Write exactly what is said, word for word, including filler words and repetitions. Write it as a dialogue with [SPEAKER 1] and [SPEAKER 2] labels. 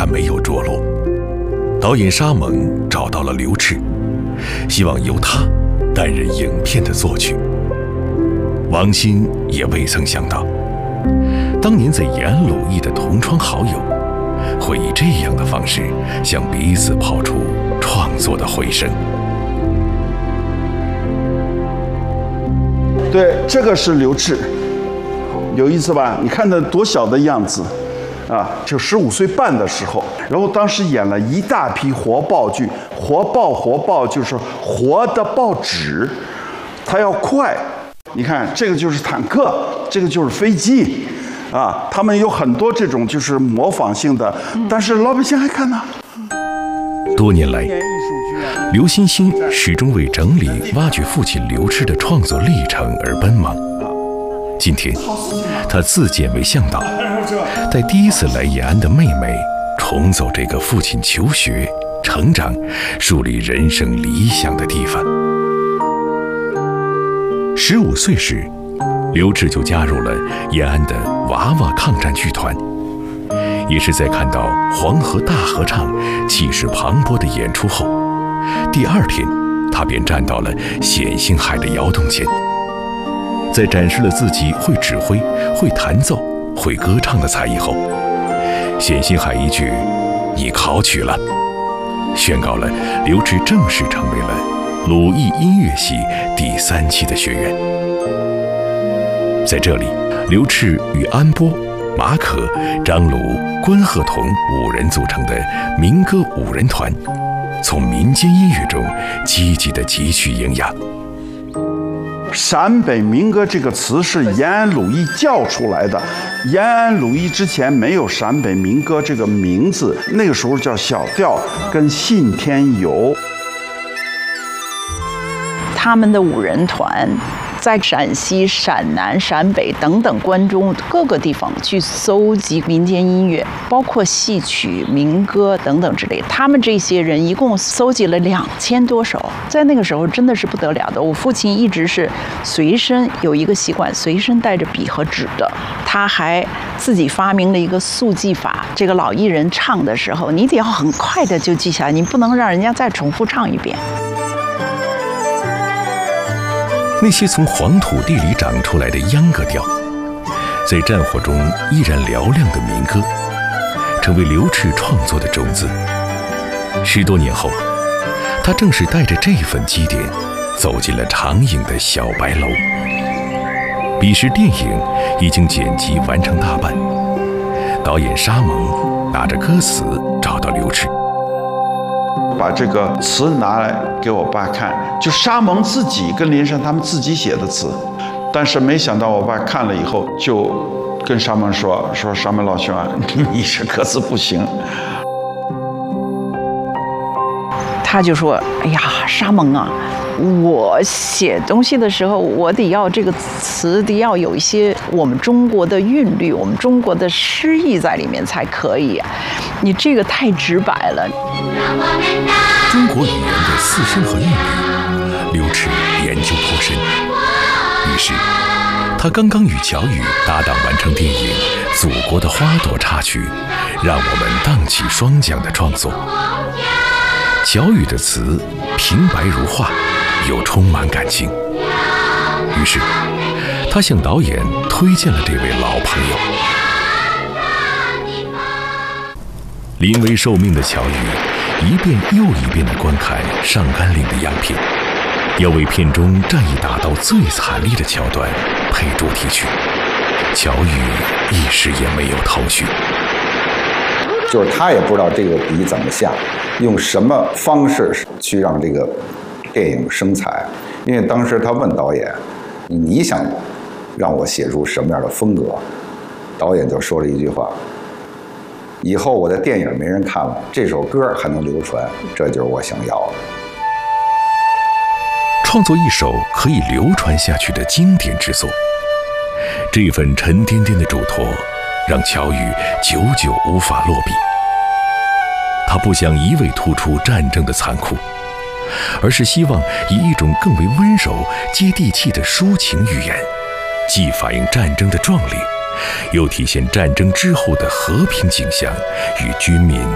[SPEAKER 1] 没有着落。导演沙蒙找到了刘炽，希望由他担任影片的作曲。王欣也未曾想到，当年在延安鲁艺的同窗好友，会以这样的方式向彼此抛出创作的回声。
[SPEAKER 2] 对，这个是刘炽，有意思吧？你看他多小的样子，啊，就十五岁半的时候，然后当时演了一大批活报剧，活报活报就是活的报纸，他要快。你看，这个就是坦克，这个就是飞机，啊，他们有很多这种就是模仿性的，但是老百姓爱看呢。
[SPEAKER 1] 多年来，刘欣欣始终为整理、挖掘父亲刘炽的创作历程而奔忙。今天，他自荐为向导，带第一次来延安的妹妹重走这个父亲求学、成长、树立人生理想的地方。十五岁时，刘炽就加入了延安的娃娃抗战剧团。也是在看到黄河大合唱气势磅礴的演出后，第二天他便站到了冼星海的窑洞前，在展示了自己会指挥、会弹奏、会歌唱的才艺后，冼星海一句“你考取了”，宣告了刘炽正式成为了鲁艺音乐系第三期的学员。在这里，刘炽与安波、马可、张鲁、关鹤同五人组成的民歌五人团，从民间音乐中积极地汲取营养。
[SPEAKER 2] 陕北民歌这个词是延安鲁艺叫出来的，延安鲁艺之前没有陕北民歌这个名字，那个时候叫小调跟信天游。
[SPEAKER 3] 他们的五人团在陕西、陕南、陕北等等关中各个地方去搜集民间音乐，包括戏曲、民歌等等之类。他们这些人一共搜集了两千多首，在那个时候真的是不得了的。我父亲一直是随身有一个习惯，随身带着笔和纸的。他还自己发明了一个速记法，这个老艺人唱的时候，你得要很快的就记下来，你不能让人家再重复唱一遍。
[SPEAKER 1] 那些从黄土地里长出来的秧歌调，在战火中依然嘹亮的民歌，成为刘炽创作的种子。十多年后，他正是带着这份积淀，走进了长影的小白楼。彼时电影已经剪辑完成大半，导演沙蒙拿着歌词找到刘炽，
[SPEAKER 2] 把这个词拿来给我爸看，就沙蒙自己跟林珊他们自己写的词，但是没想到我爸看了以后，就跟沙蒙说说沙蒙老兄啊，你这歌词不行。
[SPEAKER 3] 他就说：“哎呀，沙蒙啊，我写东西的时候，我得要这个词得要有一些我们中国的韵律，我们中国的诗意在里面才可以。你这个太直白了。”
[SPEAKER 1] 中国语言的四声和韵律，刘炽研究颇深。于是，他刚刚与乔羽搭档完成电影《祖国的花朵》插曲，让我们荡起双桨的创作。乔羽的词平白如画，又充满感情。于是，他向导演推荐了这位老朋友。临危受命的乔羽一遍又一遍地观看上甘岭的样片，要为片中战役打到最惨烈的桥段配主题曲。乔羽一时也没有头绪，
[SPEAKER 4] 就是他也不知道这个笔怎么下，用什么方式去让这个电影生财。因为当时他问导演：“你想让我写出什么样的风格？”导演就说了一句话：“以后我的电影没人看了，这首歌还能流传，这就是我想要的。”
[SPEAKER 1] 创作一首可以流传下去的经典之作，这份沉甸甸的嘱托让乔羽久久无法落笔。他不想一味突出战争的残酷，而是希望以一种更为温柔、接地气的抒情语言，既反映战争的壮烈，又体现战争之后的和平景象与军民